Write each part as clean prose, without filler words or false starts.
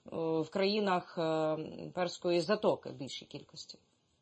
в країнах Перської затоки в більшій кількості?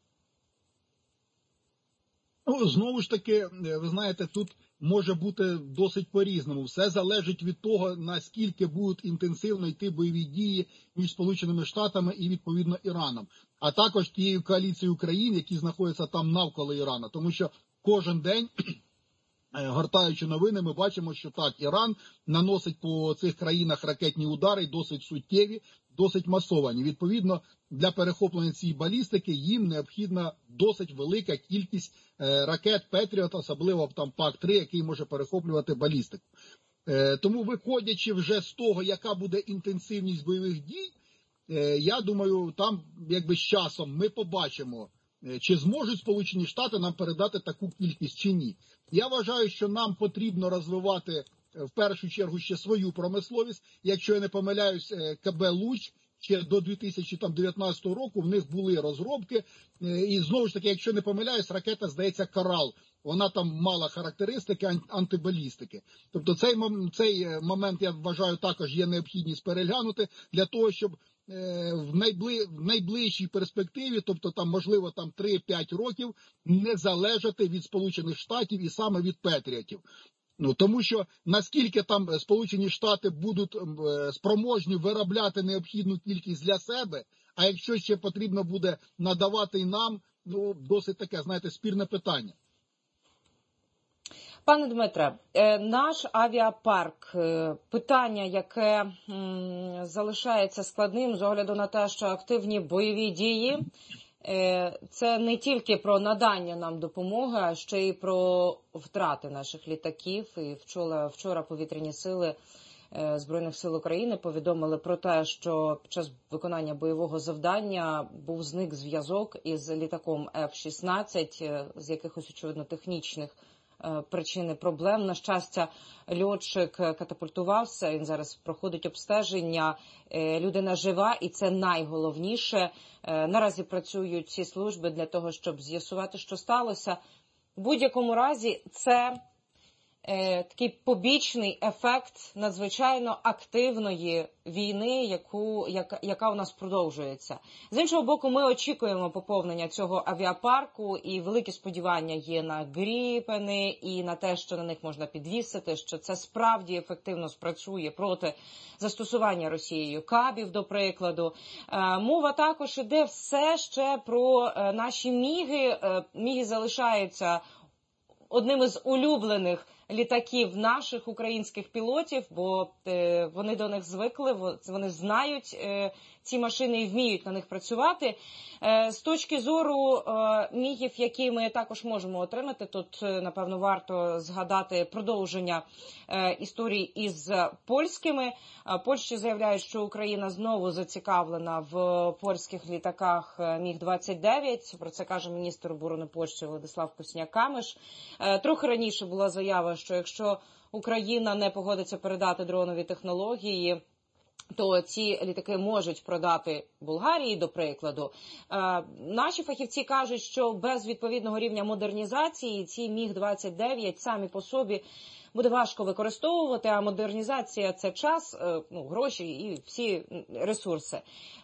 Ну, знову ж таки, ви знаєте, тут може бути досить по-різному. Все залежить від того, наскільки будуть інтенсивно йти бойові дії між Сполученими Штатами і, відповідно, Іраном. А також тією коаліцією країн, які знаходяться там навколо Ірана. Тому що кожен день, гортаючи новини, ми бачимо, що так, Іран наносить по цих країнах ракетні удари, досить суттєві, досить масовані. Відповідно, для перехоплення цієї балістики їм необхідна досить велика кількість ракет Петріот, особливо там ПАК-3, який може перехоплювати балістику. Тому, виходячи вже з того, яка буде інтенсивність бойових дій, я думаю, там якби з часом ми побачимо, чи зможуть Сполучені Штати нам передати таку кількість чи ні. Я вважаю, що нам потрібно розвивати в першу чергу ще свою промисловість. Якщо я не помиляюсь, КБ «Луч» ще до 2019 року в них були розробки. І знову ж таки, якщо не помиляюсь, ракета, здається, «Корал». Вона там мала характеристики антибалістики. Тобто цей момент, я вважаю, також є необхідність переглянути для того, щоб в найближчій перспективі, тобто там, можливо, там 3-5 років, не залежати від Сполучених Штатів і саме від Петріотів. Ну, тому що наскільки там Сполучені Штати будуть спроможні виробляти необхідну кількість для себе, а якщо ще потрібно буде надавати і нам, ну, досить таке, знаєте, спірне питання. Пане Дмитре, наш авіапарк, питання, яке залишається складним з огляду на те, що активні бойові дії, це не тільки про надання нам допомоги, а ще й про втрати наших літаків. І вчора повітряні сили Збройних сил України повідомили про те, що під час виконання бойового завдання був зник зв'язок із літаком F-16 з якихось, очевидно, технічних причини проблем. На щастя, льотчик катапультувався, він зараз проходить обстеження, людина жива, і це найголовніше. Наразі працюють всі служби для того, щоб з'ясувати, що сталося. В будь-якому разі, це такий побічний ефект надзвичайно активної війни, яка у нас продовжується. З іншого боку, ми очікуємо поповнення цього авіапарку, і великі сподівання є на Гріпени і на те, що на них можна підвісити, що це справді ефективно спрацює проти застосування Росією кабів, до прикладу. Мова також іде все ще про наші міги. Міги залишаються одним із улюблених літаків наших українських пілотів, бо вони до них звикли, вони знають ці машини і вміють на них працювати. З точки зору мігів, які ми також можемо отримати, тут, напевно, варто згадати продовження історії із польськими. Польща заявляє, що Україна знову зацікавлена в польських літаках Міг-29. Про це каже міністр оборони Польщі Владислав Косняк-Камиш. Трохи раніше була заява, що якщо Україна не погодиться передати дронові технології, то ці літаки можуть продати Болгарії, до прикладу. Наші фахівці кажуть, що без відповідного рівня модернізації ці Міг-29 самі по собі буде важко використовувати, а модернізація – це час, гроші і всі ресурси.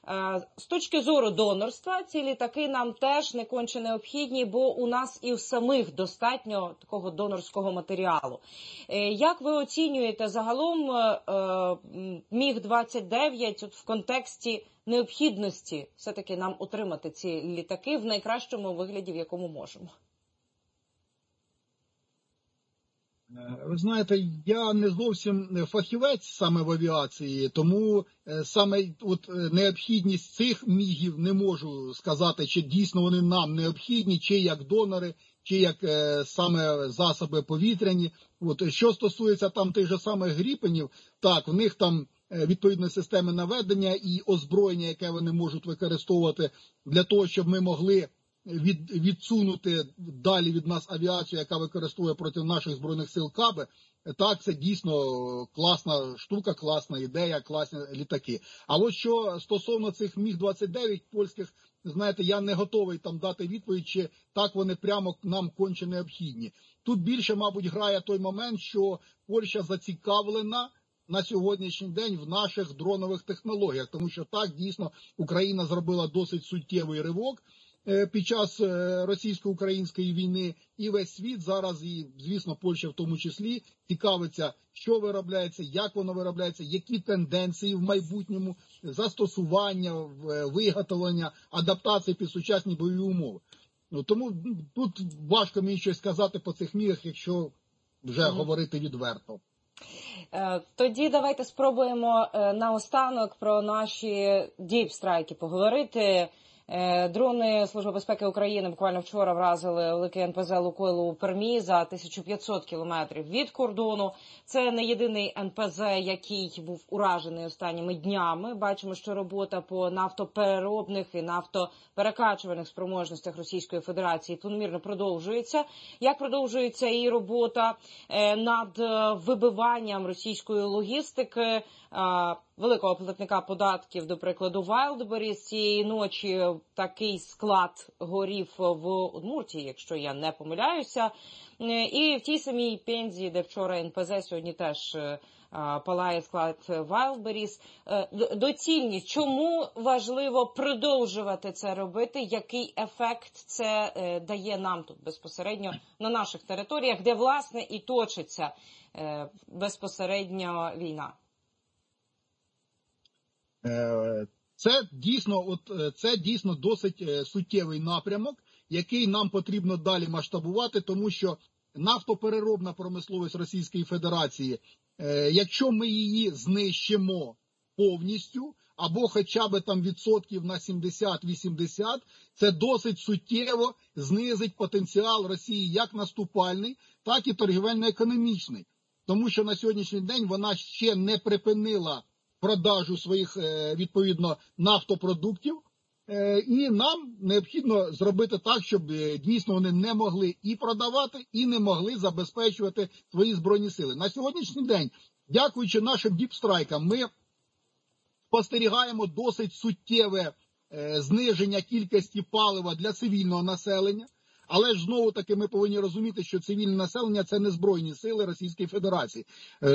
З точки зору донорства, ці літаки нам теж не конче необхідні, бо у нас і в самих достатньо такого донорського матеріалу. Як ви оцінюєте загалом Міг-29 в контексті необхідності все-таки нам отримати ці літаки в найкращому вигляді, в якому можемо? Ви знаєте, я не зовсім фахівець саме в авіації, тому саме необхідність цих мігів не можу сказати, чи дійсно вони нам необхідні, чи як донори, чи як саме засоби повітряні. Що стосується там тих же самих Гріпенів, так, в них там відповідні системи наведення і озброєння, яке вони можуть використовувати для того, щоб ми могли відсунути далі від нас авіацію, яка використовує проти наших Збройних сил каби. Так, це дійсно класна штука, класна ідея, класні літаки. А ось що стосовно цих Міг-29 польських, знаєте, я не готовий там дати відповідь, чи так вони прямо нам конче необхідні. Тут більше, мабуть, грає той момент, що Польща зацікавлена на сьогоднішній день в наших дронових технологіях, тому що так, дійсно, Україна зробила досить суттєвий ривок під час російсько-української війни, і весь світ зараз, і, звісно, Польща в тому числі, цікавиться, що виробляється, як воно виробляється, які тенденції в майбутньому, застосування, виготовлення, адаптації під сучасні бойові умови. Тому тут важко мені щось сказати по цих мірах, якщо вже говорити відверто. Тоді давайте спробуємо наостанок про наші діпстрайки поговорити. Дрони Служби безпеки України буквально вчора вразили великий НПЗ «Лукойл» у Пермі за 1500 кілометрів від кордону. Це не єдиний НПЗ, який був уражений останніми днями. Бачимо, що робота по нафтопереробних і нафтоперекачувальних спроможностях Російської Федерації планомірно продовжується. Як продовжується і робота над вибиванням російської логістики, великого платника податків, до прикладу, Wildberries. Цієї ночі такий склад горів в Удмуртії, якщо я не помиляюся. І в тій самій Пензі, де вчора НПЗ, сьогодні теж палає склад Wildberries. Доцільність. Чому важливо продовжувати це робити? Який ефект це дає нам тут безпосередньо на наших територіях, де, власне, і точиться безпосередньо війна? Це дійсно досить суттєвий напрямок, який нам потрібно далі масштабувати, тому що нафтопереробна промисловість Російської Федерації, якщо ми її знищимо повністю, або хоча б там відсотків на 70-80, це досить суттєво знизить потенціал Росії як наступальний, так і торгівельно-економічний. Тому що на сьогоднішній день вона ще не припинила продажу своїх, відповідно, нафтопродуктів, і нам необхідно зробити так, щоб дійсно вони не могли і продавати, і не могли забезпечувати свої збройні сили. На сьогоднішній день, дякуючи нашим діпстрайкам, ми спостерігаємо досить суттєве зниження кількості палива для цивільного населення. Але ж знову-таки ми повинні розуміти, що цивільне населення – це не збройні сили Російської Федерації,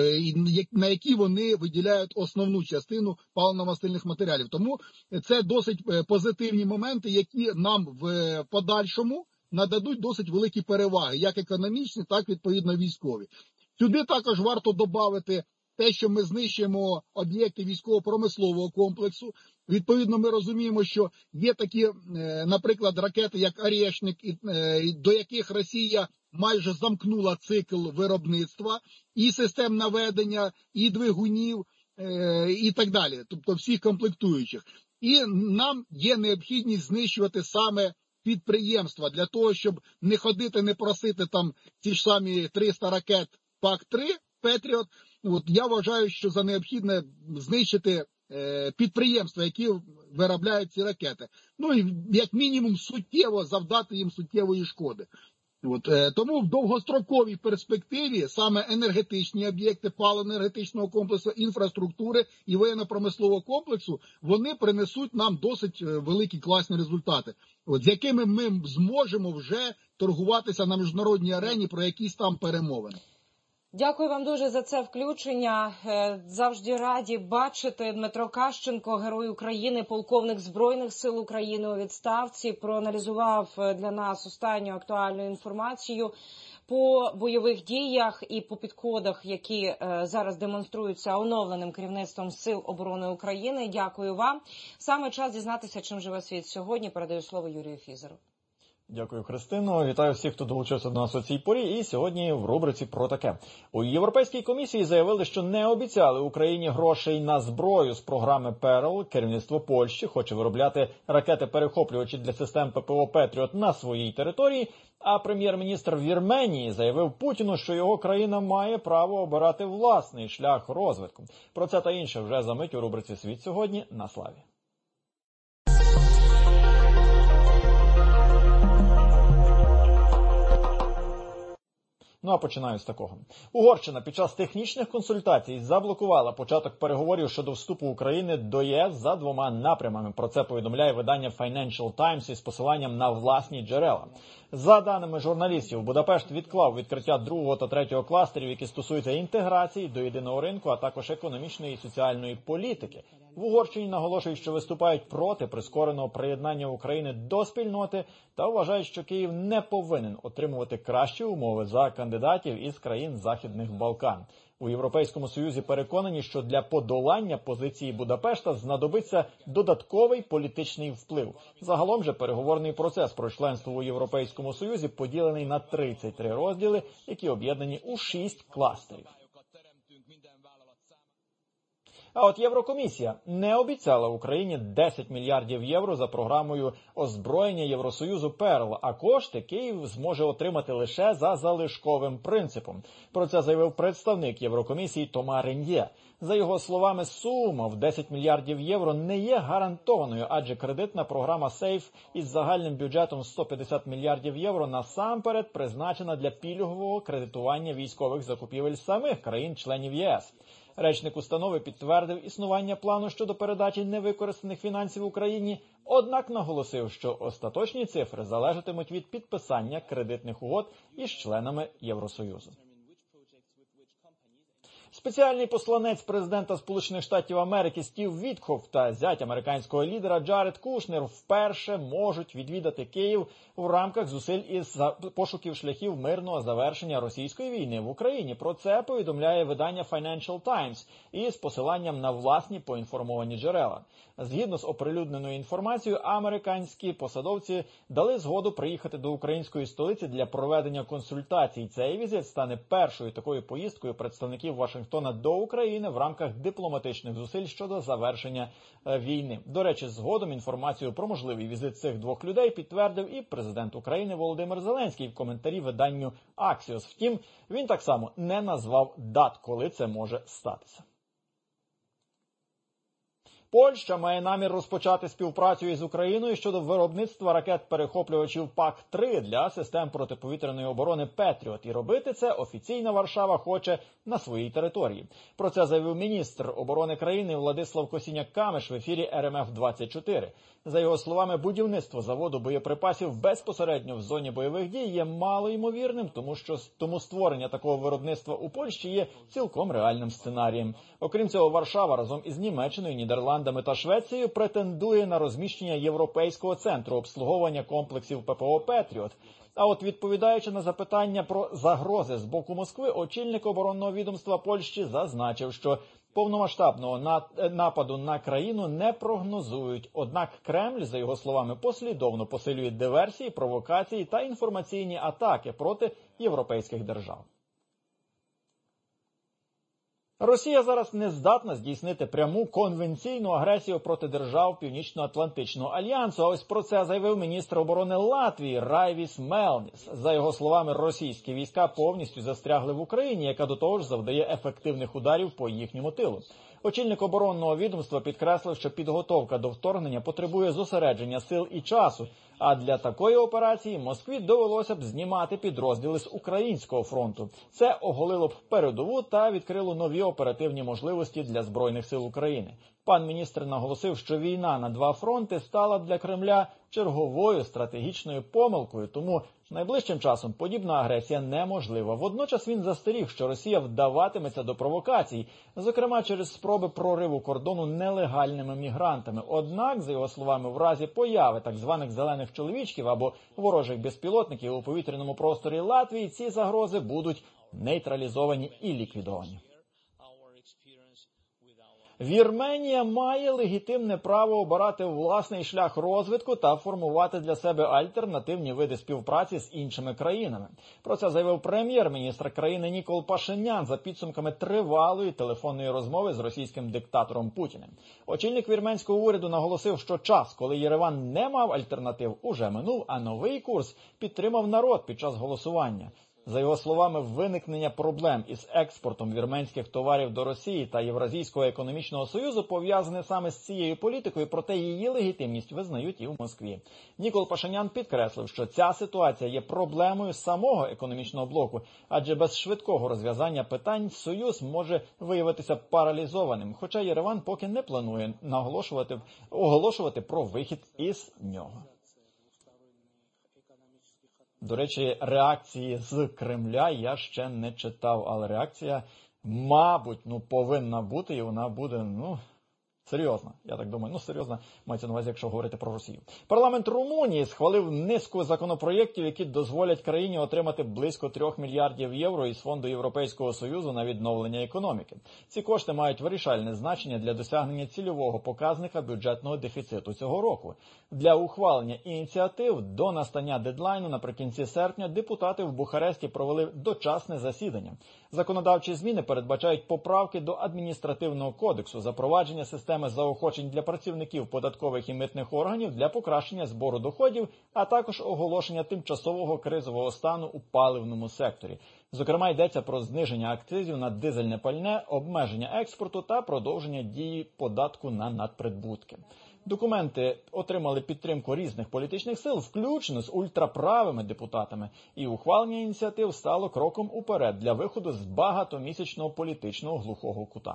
на які вони виділяють основну частину паливно-мастильних матеріалів. Тому це досить позитивні моменти, які нам в подальшому нададуть досить великі переваги, як економічні, так відповідно військові. Сюди також варто додати те, що ми знищуємо об'єкти військово-промислового комплексу. Відповідно, ми розуміємо, що є такі, наприклад, ракети, як «Орешник», до яких Росія майже замкнула цикл виробництва, і систем наведення, і двигунів, і так далі, тобто всіх комплектуючих. І нам є необхідність знищувати саме підприємства для того, щоб не ходити, не просити там ті ж самі 300 ракет ПАК-3, Петріот. Я вважаю, що за необхідне знищити підприємства, які виробляють ці ракети. І як мінімум суттєво завдати їм суттєвої шкоди. Тому в довгостроковій перспективі саме енергетичні об'єкти, паливно-енергетичного комплексу, інфраструктури і воєнно-промислового комплексу, вони принесуть нам досить великі класні результати, з якими ми зможемо вже торгуватися на міжнародній арені про якісь там перемовини. Дякую вам дуже за це включення. Завжди раді бачити. Дмитро Кащенко, Герой України, полковник Збройних сил України у відставці, проаналізував для нас останню актуальну інформацію по бойових діях і по підходах, які зараз демонструються оновленим керівництвом Сил оборони України. Дякую вам. Саме час дізнатися, чим живе світ сьогодні. Передаю слово Юрію Фізеру. Дякую, Христино. Вітаю всіх, хто долучився до нас у цій порі. І сьогодні в рубриці про таке. У Європейській комісії заявили, що не обіцяли Україні грошей на зброю з програми ПЕРЛ. Керівництво Польщі хоче виробляти ракети-перехоплювачі для систем ППО «Петріот» на своїй території. А прем'єр-міністр Вірменії заявив Путіну, що його країна має право обирати власний шлях розвитку. Про це та інше вже за мить у рубриці «Світ сьогодні» на Славі. Ну а починаю з такого. Угорщина під час технічних консультацій заблокувала початок переговорів щодо вступу України до ЄС за 2 напрямами. Про це повідомляє видання Financial Times із посиланням на власні джерела. За даними журналістів, Будапешт відклав відкриття 2 та 3 кластерів, які стосуються інтеграції до єдиного ринку, а також економічної і соціальної політики. В Угорщині наголошують, що виступають проти прискореного приєднання України до спільноти та вважають, що Київ не повинен отримувати кращі умови за кандидатів із країн Західних Балкан. У Європейському Союзі переконані, що для подолання позиції Будапешта знадобиться додатковий політичний вплив. Загалом же переговорний процес про членство у Європейському Союзі поділений на 33 розділи, які об'єднані у 6 кластерів. А от Єврокомісія не обіцяла Україні 10 мільярдів євро за програмою озброєння Євросоюзу «Перл», а кошти Київ зможе отримати лише за залишковим принципом. Про це заявив представник Єврокомісії Тома Реньє. За його словами, сума в 10 мільярдів євро не є гарантованою, адже кредитна програма «Сейф» із загальним бюджетом 150 мільярдів євро насамперед призначена для пільгового кредитування військових закупівель самих країн-членів ЄС. Речник установи підтвердив існування плану щодо передачі невикористаних фінансів Україні, однак наголосив, що остаточні цифри залежатимуть від підписання кредитних угод із членами Євросоюзу. Спеціальний посланець президента Сполучених Штатів Америки Стів Вітхоф та зять американського лідера Джаред Кушнер вперше можуть відвідати Київ у рамках зусиль із пошуків шляхів мирного завершення російської війни в Україні. Про це повідомляє видання Financial Times із посиланням на власні поінформовані джерела. Згідно з оприлюдненою інформацією, американські посадовці дали згоду приїхати до української столиці для проведення консультацій. Цей візит стане першою такою поїздкою представників Вашингтона до України в рамках дипломатичних зусиль щодо завершення війни. До речі, згодом інформацію про можливий візит цих двох людей підтвердив і президент України Володимир Зеленський в коментарі виданню Axios. Втім, він так само не назвав дат, коли це може статися. Польща має намір розпочати співпрацю із Україною щодо виробництва ракет-перехоплювачів ПАК-3 для систем протиповітряної оборони «Петріот». І робити це офіційна Варшава хоче на своїй території. Про це заявив міністр оборони країни Владислав Косіняк-Камиш в ефірі РМФ-24. За його словами, будівництво заводу боєприпасів безпосередньо в зоні бойових дій є малоймовірним, тому створення такого виробництва у Польщі є цілком реальним сценарієм. Окрім цього, Варшава разом із Німеччиною, Нідерландами та Швецією претендує на розміщення Європейського центру обслуговування комплексів ППО «Петріот». А от відповідаючи на запитання про загрози з боку Москви, очільник оборонного відомства Польщі зазначив, що повномасштабного нападу на країну не прогнозують. Однак Кремль, за його словами, послідовно посилює диверсії, провокації та інформаційні атаки проти європейських держав. Росія зараз не здатна здійснити пряму конвенційну агресію проти держав Північно-Атлантичного альянсу. А ось про це заявив міністр оборони Латвії Райвіс Мелніс. За його словами, російські війська повністю застрягли в Україні, яка до того ж завдає ефективних ударів по їхньому тилу. Очільник оборонного відомства підкреслив, що підготовка до вторгнення потребує зосередження сил і часу, а для такої операції Москві довелося б знімати підрозділи з українського фронту. Це оголило б передову та відкрило нові оперативні можливості для Збройних сил України. Пан міністр наголосив, що війна на два фронти стала б для Кремля черговою стратегічною помилкою, тому найближчим часом подібна агресія неможлива. Водночас він застеріг, що Росія вдаватиметься до провокацій, зокрема через спроби прориву кордону нелегальними мігрантами. Однак, за його словами, в разі появи так званих «зелених чоловічків» або ворожих безпілотників у повітряному просторі Латвії, ці загрози будуть нейтралізовані і ліквідовані. Вірменія має легітимне право обирати власний шлях розвитку та формувати для себе альтернативні види співпраці з іншими країнами. Про це заявив прем'єр-міністр країни Нікол Пашинян за підсумками тривалої телефонної розмови з російським диктатором Путіним. Очільник вірменського уряду наголосив, що час, коли Єреван не мав альтернатив, уже минув, а новий курс підтримав народ під час голосування. За його словами, виникнення проблем із експортом вірменських товарів до Росії та Євразійського економічного союзу пов'язане саме з цією політикою, проте її легітимність визнають і в Москві. Нікол Пашинян підкреслив, що ця ситуація є проблемою самого економічного блоку, адже без швидкого розв'язання питань Союз може виявитися паралізованим, хоча Єреван поки не планує оголошувати про вихід із нього. До речі, реакції з Кремля я ще не читав, але реакція, мабуть, повинна бути, і вона буде, серйозна. Я так думаю, серйозна, мається на увазі, якщо говорити про Росію. Парламент Румунії схвалив низку законопроєктів, які дозволять країні отримати близько 3 мільярдів євро із Фонду Європейського Союзу на відновлення економіки. Ці кошти мають вирішальне значення для досягнення цільового показника бюджетного дефіциту цього року. Для ухвалення ініціатив до настання дедлайну наприкінці серпня депутати в Бухаресті провели дочасне засідання. Законодавчі зміни передбачають поправки до адміністративного кодексу, запровадження системи заохочень для працівників податкових і митних органів для покращення збору доходів, а також оголошення тимчасового кризового стану у паливному секторі. Зокрема, йдеться про зниження акцизів на дизельне пальне, обмеження експорту та продовження дії податку на надприбутки. Документи отримали підтримку різних політичних сил, включно з ультраправими депутатами, і ухвалення ініціатив стало кроком уперед для виходу з багатомісячного політичного глухого кута.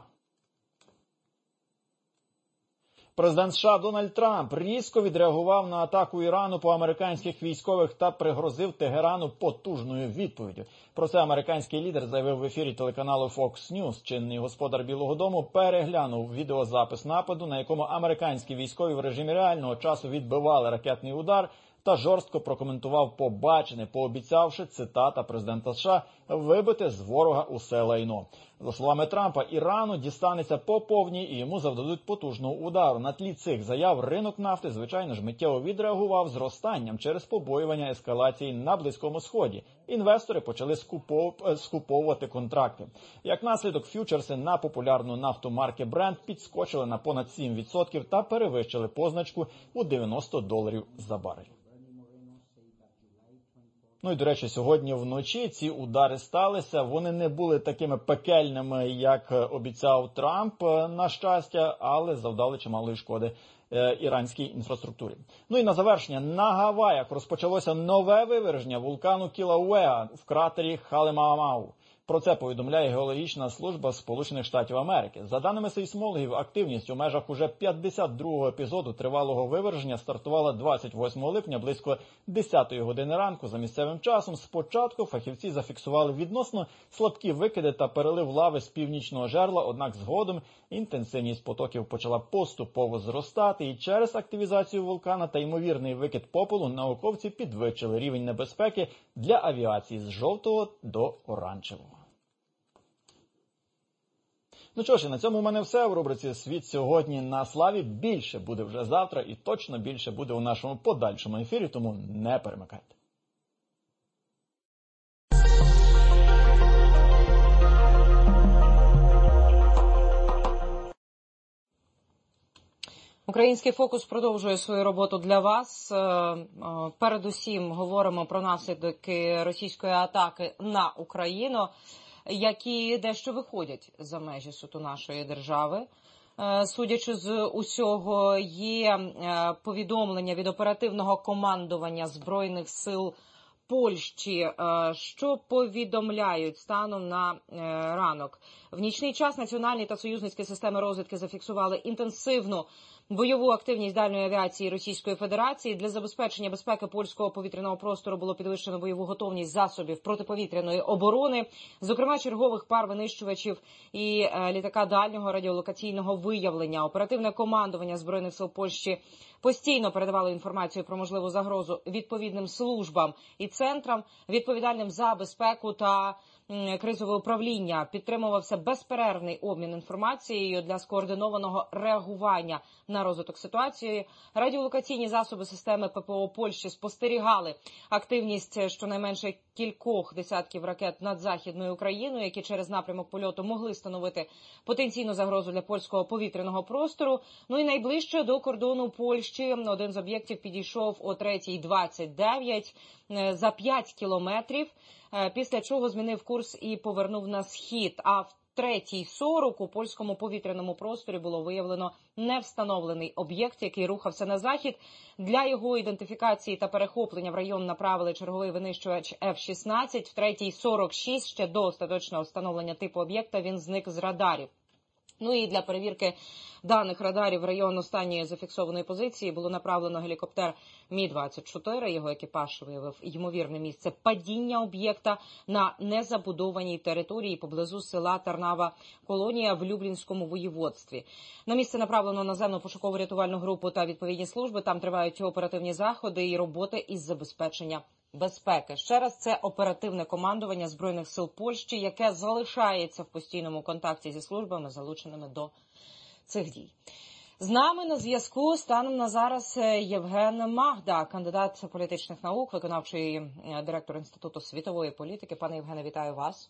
Президент США Дональд Трамп різко відреагував на атаку Ірану по американських військових та пригрозив Тегерану потужною відповіддю. Про це американський лідер заявив в ефірі телеканалу Fox News. Чинний господар Білого дому переглянув відеозапис нападу, на якому американські військові в режимі реального часу відбивали ракетний удар, та жорстко прокоментував побачене, пообіцявши, цитата президента США, вибити з ворога усе лайно. За словами Трампа, Ірану дістанеться по повній і йому завдадуть потужного удару. На тлі цих заяв ринок нафти, звичайно ж, миттєво відреагував зростанням через побоювання ескалації на Близькому Сході. Інвестори почали скуповувати контракти. Як наслідок, ф'ючерси на популярну нафту марки Brent підскочили на понад 7% та перевищили позначку у $90 за барель. І, до речі, сьогодні вночі ці удари сталися. Вони не були такими пекельними, як обіцяв Трамп, на щастя, але завдали чималої шкоди іранській інфраструктурі. І на завершення. На Гаваях розпочалося нове виверження вулкану Кілауеа в кратері Халемаамау. Про це повідомляє Геологічна служба Сполучених Штатів Америки. За даними сейсмологів, активність у межах уже 52-го епізоду тривалого виверження стартувала 28 липня близько 10-ї години ранку за місцевим часом. Спочатку фахівці зафіксували відносно слабкі викиди та перелив лави з північного жерла, однак згодом інтенсивність потоків почала поступово зростати, і через активізацію вулкана та ймовірний викид попелу науковці підвищили рівень небезпеки для авіації з жовтого до оранжевого. Що ж, на цьому в мене все в рубриці «Світ сьогодні на славі». Більше буде вже завтра і точно більше буде у нашому подальшому ефірі, тому не перемикайте. Український фокус продовжує свою роботу для вас. Передусім говоримо про наслідки російської атаки на Україну, які дещо виходять за межі суто нашої держави. Судячи з усього, є повідомлення від оперативного командування Збройних сил Польщі, що повідомляють станом на ранок. В нічний час національні та союзницькі системи розвідки зафіксували інтенсивну бойову активність дальньої авіації Російської Федерації. Для забезпечення безпеки польського повітряного простору було підвищено бойову готовність засобів протиповітряної оборони, зокрема чергових пар винищувачів і літака дальнього радіолокаційного виявлення. Оперативне командування Збройних сил Польщі постійно передавало інформацію про можливу загрозу відповідним службам і центрам, відповідальним за безпеку та кризове управління. Підтримувався безперервний обмін інформацією для скоординованого реагування на розвиток ситуації. Радіолокаційні засоби системи ППО Польщі спостерігали активність щонайменше кількох десятків ракет над Західною Україною, які через напрямок польоту могли становити потенційну загрозу для польського повітряного простору. І найближче до кордону Польщі один з об'єктів підійшов о 3:29 за 5 кілометрів. після чого змінив курс і повернув на схід. А в 3:40 у польському повітряному просторі було виявлено невстановлений об'єкт, який рухався на захід. Для його ідентифікації та перехоплення в район направили черговий винищувач F-16. В 3:46 ще до остаточного встановлення типу об'єкта він зник з радарів. Ну і для перевірки даних радарів в район останньої зафіксованої позиції було направлено гелікоптер Мі-24. Його екіпаж виявив ймовірне місце падіння об'єкта на незабудованій території поблизу села Тарнава-Колонія в Люблінському воєводстві. На місце направлено наземну пошуково-рятувальну групу та відповідні служби. Там тривають оперативні заходи і роботи із забезпечення безпеки. Ще раз, це оперативне командування Збройних сил Польщі, яке залишається в постійному контакті зі службами, залученими до цих дій. З нами на зв'язку станом на зараз Євген Магда, кандидат політичних наук, виконавчий директор Інституту світової політики. Пане Євгене, вітаю вас.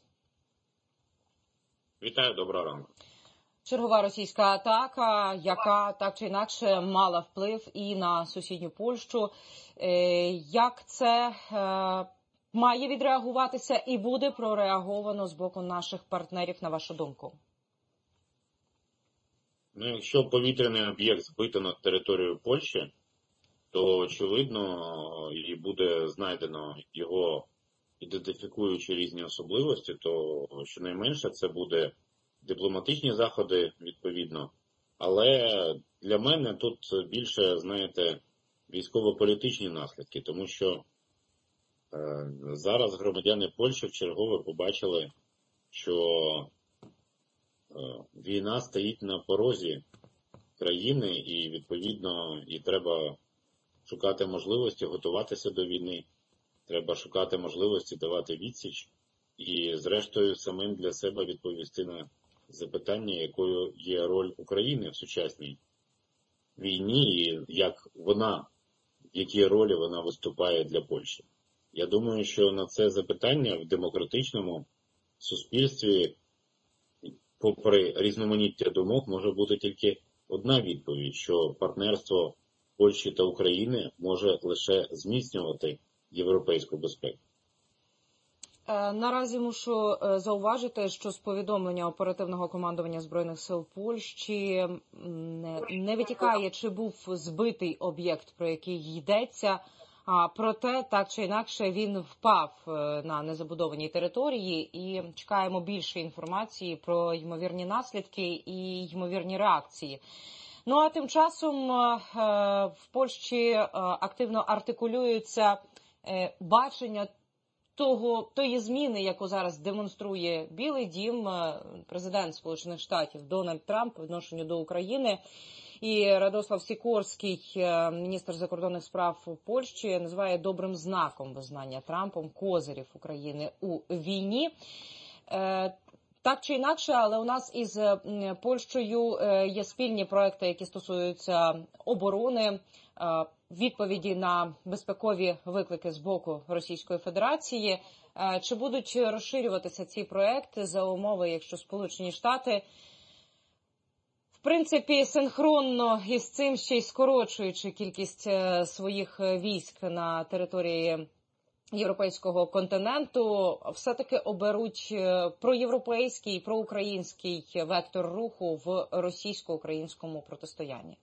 Вітаю, доброго ранку. Чергова російська атака, яка так чи інакше мала вплив і на сусідню Польщу. Як це має відреагуватися і буде прореаговано з боку наших партнерів, на вашу думку? Ну, якщо повітряний об'єкт збито на територію Польщі, то, очевидно, і буде знайдено його, ідентифікуючи різні особливості, то щонайменше це буде дипломатичні заходи, відповідно. Але для мене тут більше, знаєте, військово-політичні наслідки, тому що зараз громадяни Польщі вчергове побачили, що війна стоїть на порозі країни і, відповідно, і треба шукати можливості готуватися до війни, треба шукати можливості давати відсіч і, зрештою, самим для себе відповісти на запитання, якою є роль України в сучасній війні і як вона, в якій ролі вона виступає для Польщі. Я думаю, що на це запитання в демократичному суспільстві, попри різноманіття думок, може бути тільки одна відповідь, що партнерство Польщі та України може лише зміцнювати європейську безпеку. Наразі мушу зауважити, що з повідомлення оперативного командування Збройних сил Польщі не витікає, чи був збитий об'єкт, про який йдеться, проте, так чи інакше, він впав на незабудованій території і чекаємо більше інформації про ймовірні наслідки і ймовірні реакції. Ну а тим часом в Польщі активно артикулюється бачення тої зміни, яку зараз демонструє Білий дім, президент Сполучених Штатів Дональд Трамп по відношенню до України. І Радослав Сікорський, міністр закордонних справ Польщі, називає добрим знаком визнання Трампом козирів України у війні. Так чи інакше, але у нас із Польщею є спільні проекти, які стосуються оборони, відповіді на безпекові виклики з боку Російської Федерації. Чи будуть розширюватися ці проекти за умови, якщо Сполучені Штати, в принципі, синхронно із цим ще й скорочуючи кількість своїх військ на території європейського континенту, все-таки оберуть проєвропейський, проукраїнський вектор руху в російсько-українському протистоянні?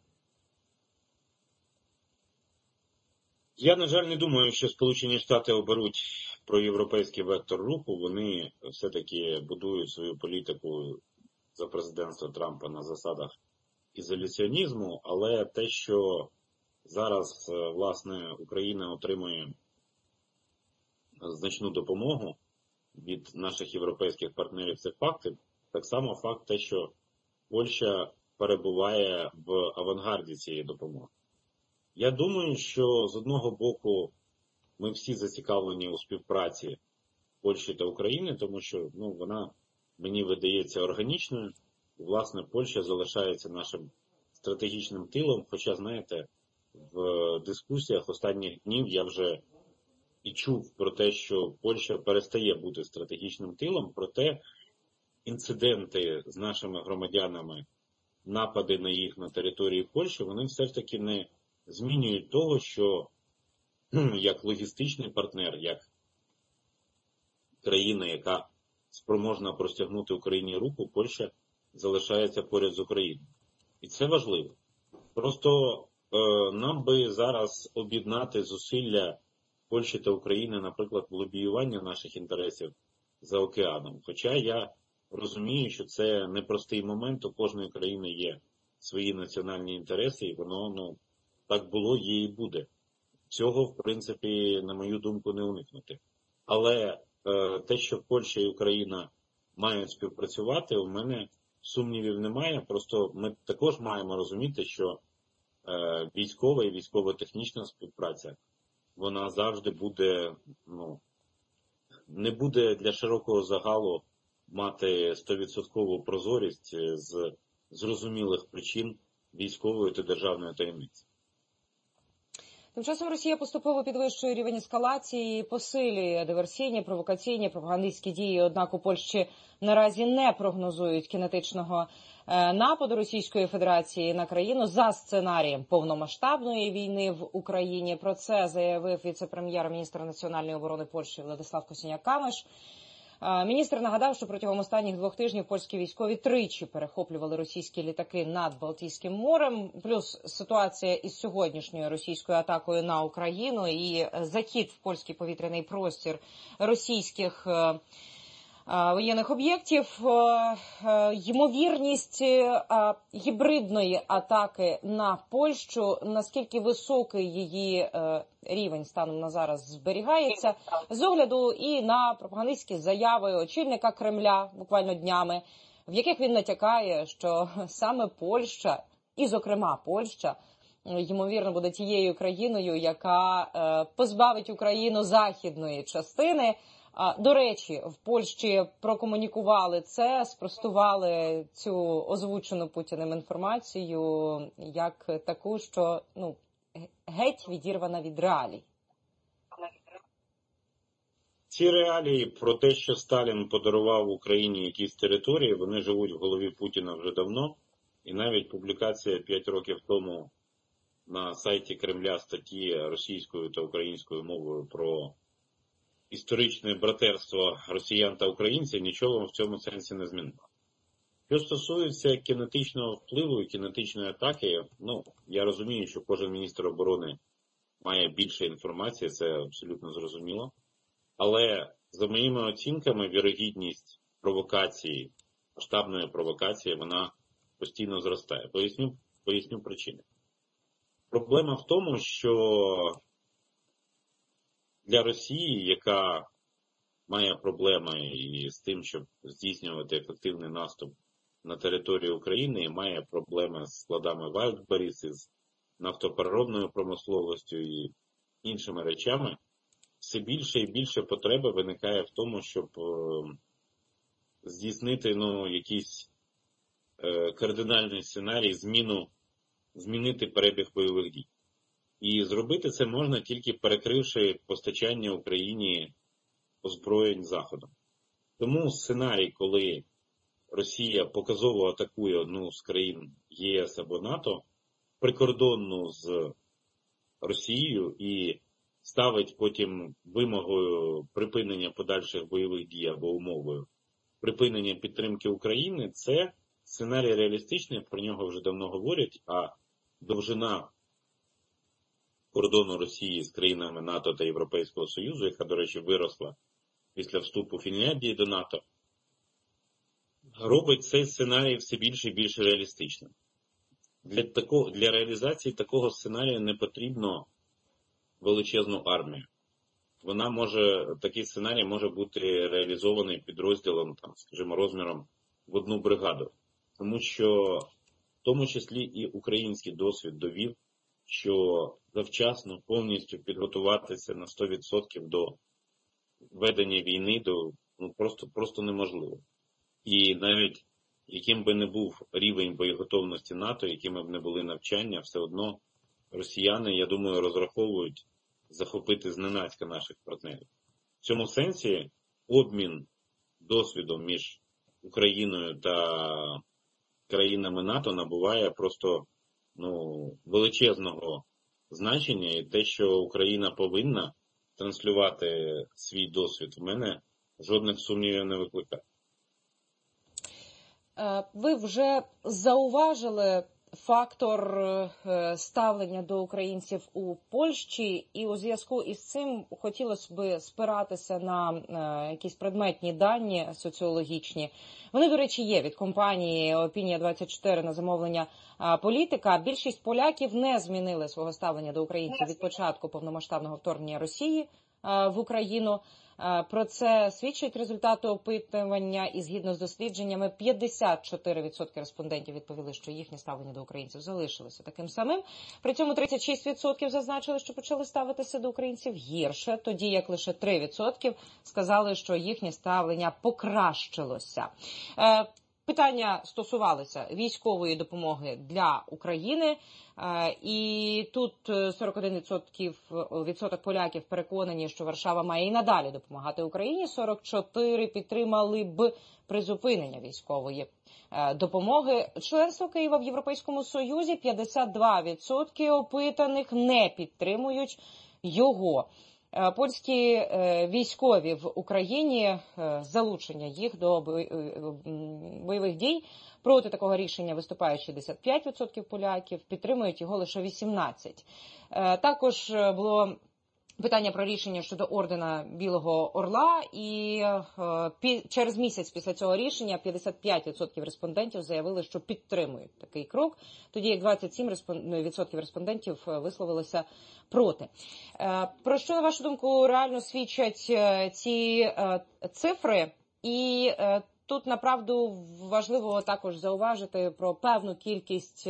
Я, на жаль, не думаю, що Сполучені Штати оберуть проєвропейський вектор руху. Вони все-таки будують свою політику за президентства Трампа на засадах ізоляціонізму, але те, що зараз, власне, Україна отримує значну допомогу від наших європейських партнерів, це факти. Так само факт те, що Польща перебуває в авангарді цієї допомоги. Я думаю, що з одного боку ми всі зацікавлені у співпраці Польщі та України, тому що вона, мені видається, органічною. І, власне, Польща залишається нашим стратегічним тилом, хоча, знаєте, в дискусіях останніх днів я вже і чув про те, що Польща перестає бути стратегічним тилом, проте інциденти з нашими громадянами, напади на їх на території Польщі, вони все ж таки не змінюють того, що як логістичний партнер, як країна, яка спроможна простягнути Україні руку, Польща залишається поряд з Україною. І це важливо. Просто нам би зараз об'єднати зусилля Польщі та України, наприклад, в лобіюванні наших інтересів за океаном. Хоча я розумію, що це непростий момент, у кожної країни є свої національні інтереси, і воно, так було, є і буде. Цього, в принципі, на мою думку, не уникнути. Але те, що Польща і Україна мають співпрацювати, у мене сумнівів немає. Просто ми також маємо розуміти, що військова і військово-технічна співпраця, вона завжди буде, не буде для широкого загалу мати 100% прозорість з зрозумілих причин військової та державної таємниці. Тим часом Росія поступово підвищує рівень ескалації і посилює диверсійні, провокаційні, пропагандистські дії. Однак у Польщі наразі не прогнозують кінетичного нападу Російської Федерації на країну за сценарієм повномасштабної війни в Україні. Про це заявив віце-прем'єр-міністр національної оборони Польщі Владислав Косиняк-Камиш. Міністр нагадав, що протягом останніх 2 тижнів польські військові тричі перехоплювали російські літаки над Балтійським морем. Плюс ситуація із сьогоднішньою російською атакою на Україну і захід в польський повітряний простір російських воєнних об'єктів, ймовірність гібридної атаки на Польщу, наскільки високий її рівень станом на зараз зберігається, з огляду і на пропагандистські заяви очільника Кремля буквально днями, в яких він натякає, що саме Польща, і зокрема Польща, ймовірно буде тією країною, яка позбавить Україну західної частини. До речі, в Польщі прокомунікували це, спростували цю озвучену Путіним інформацію як таку, що геть відірвана від реалій. Ці реалії про те, що Сталін подарував Україні якісь території, вони живуть в голові Путіна вже давно. І навіть публікація 5 років тому на сайті Кремля статті російською та українською мовою про історичне братерство росіян та українців нічого в цьому сенсі не змінило. Що стосується кінетичного впливу і кінетичної атаки, я розумію, що кожен міністр оборони має більше інформації, це абсолютно зрозуміло. Але за моїми оцінками, вірогідність провокації, масштабної провокації, вона постійно зростає. Поясню причини. Проблема в тому, що для Росії, яка має проблеми і з тим, щоб здійснювати ефективний наступ на територію України, і має проблеми з складами Вайлдберріс, із нафтопереробною промисловістю і іншими речами, все більше і більше потреби виникає в тому, щоб здійснити якийсь кардинальний сценарій, змінити перебіг бойових дій. І зробити це можна тільки перекривши постачання Україні озброєнь Заходом. Тому сценарій, коли Росія показово атакує одну з країн ЄС або НАТО, прикордонну з Росією і ставить потім вимогою припинення подальших бойових дій або умовою припинення підтримки України, це сценарій реалістичний, про нього вже давно говорять, а довжина кордону Росії з країнами НАТО та Європейського Союзу, яка, до речі, виросла після вступу Фінляндії до НАТО, робить цей сценарій все більше і більш реалістичним. Для реалізації такого сценарію не потрібно величезну армію. Такий сценарій може бути реалізований підрозділом, скажімо, розміром в 1 бригаду. Тому що, в тому числі і український досвід довів, що завчасно повністю підготуватися на 100% до ведення війни просто неможливо. І навіть яким би не був рівень боєготовності НАТО, якими б не були навчання, все одно росіяни, я думаю, розраховують захопити зненацька наших партнерів. В цьому сенсі обмін досвідом між Україною та країнами НАТО набуває просто величезного значення, і те, що Україна повинна транслювати свій досвід, в мене жодних сумнівів не викликає. Ви вже зауважили фактор ставлення до українців у Польщі, і у зв'язку із цим хотілося б спиратися на якісь предметні дані соціологічні. Вони, до речі, є від компанії «Опінія-24» на замовлення політика. Більшість поляків не змінили свого ставлення до українців від початку повномасштабного вторгнення Росії в Україну. Про це свідчать результати опитування, і згідно з дослідженнями 54% респондентів відповіли, що їхнє ставлення до українців залишилося таким самим. При цьому 36% зазначили, що почали ставитися до українців гірше, тоді як лише 3% сказали, що їхнє ставлення покращилося. Питання стосувалися військової допомоги для України, і тут 41% поляків переконані, що Варшава має і надалі допомагати Україні, 44% підтримали б призупинення військової допомоги. Членство Києва в Європейському Союзі 52% опитаних не підтримують його. Польські військові в Україні, залучення їх до бойових дій, проти такого рішення виступають 65% поляків, підтримують його лише 18%. Також було питання про рішення щодо ордена Білого Орла, і через місяць після цього рішення 55% респондентів заявили, що підтримують такий крок, тоді як 27% респондентів висловилися проти. Про що, на вашу думку, реально свідчать ці цифри? І тут, направду, важливо також зауважити про певну кількість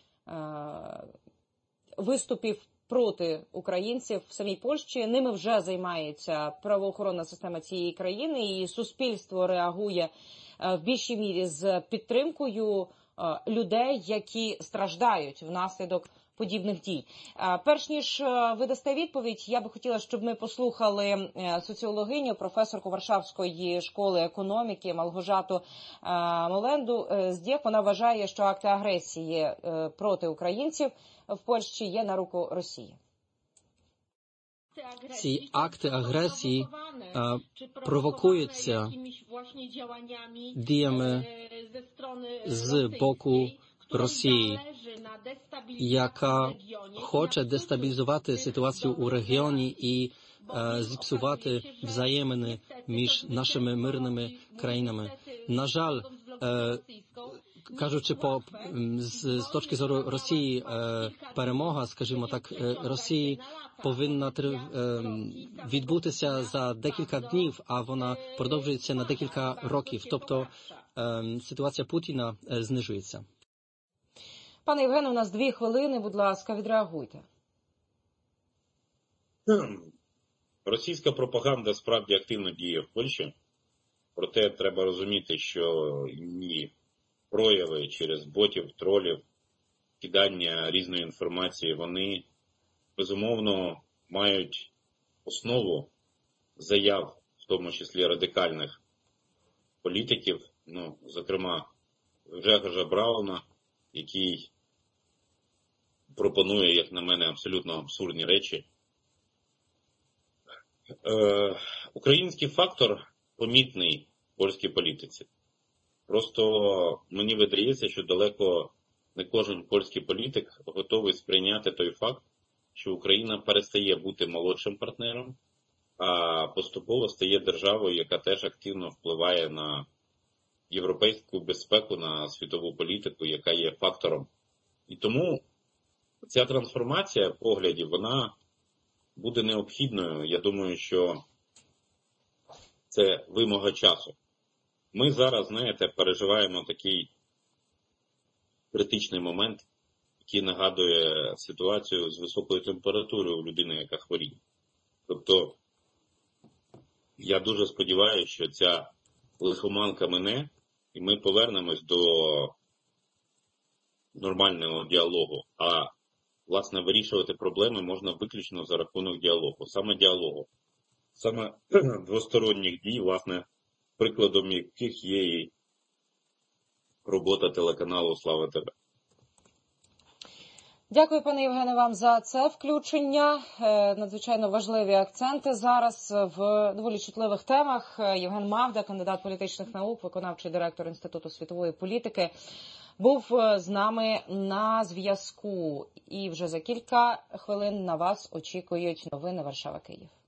виступів проти українців в самій Польщі. Ними вже займається правоохоронна система цієї країни, і суспільство реагує в більшій мірі з підтримкою людей, які страждають внаслідок подібних дій. Перш ніж ви дасте відповідь, я би хотіла, щоб ми послухали соціологиню, професорку Варшавської школи економіки Малгожату Моленду Здєх. Вона вважає, що акти агресії проти українців в Польщі є на руку Росії. Ці акти агресії провокуються діями з боку Росії, яка хоче дестабілізувати ситуацію у регіоні і зіпсувати взаємини між нашими мирними країнами. На жаль, кажучи з точки зору Росії, перемога, скажімо так, Росії повинна відбутися за декілька днів, а вона продовжується на декілька років. Тобто ситуація Путіна знижується. Пане Євгене, у нас 2 хвилини, будь ласка, відреагуйте. Російська пропаганда справді активно діє в Польщі, проте треба розуміти, що її прояви через ботів, тролів, кидання різної інформації, вони, безумовно, мають основу заяв, в тому числі радикальних політиків, зокрема, Грегора Брауна, який пропонує, як на мене, абсолютно абсурдні речі. Український фактор помітний в польській політиці. Просто мені видається, що далеко не кожен польський політик готовий сприйняти той факт, що Україна перестає бути молодшим партнером, а поступово стає державою, яка теж активно впливає на європейську безпеку, на світову політику, яка є фактором. І тому ця трансформація поглядів, вона буде необхідною. Я думаю, що це вимога часу. Ми зараз, переживаємо такий критичний момент, який нагадує ситуацію з високою температурою у людини, яка хворіє. Тобто, я дуже сподіваюся, що ця лихоманка мине, і ми повернемось до нормального діалогу. А, власне, вирішувати проблеми можна виключно за рахунок діалогу. Саме діалогу. Саме двосторонніх дій, власне, прикладом яких є і робота телеканалу «Слава ТВ». Дякую, пане Євгене, вам за це включення. Надзвичайно важливі акценти зараз в доволі чутливих темах. Євген Мавда, кандидат політичних наук, виконавчий директор Інституту світової політики, був з нами на зв'язку. І вже за кілька хвилин на вас очікують новини Варшава-Київ.